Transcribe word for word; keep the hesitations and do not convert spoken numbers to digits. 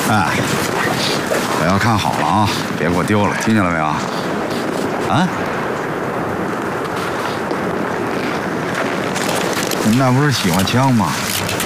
哎，我要看好了啊，别给我丢了，听见了没有？啊？你那不是喜欢枪吗？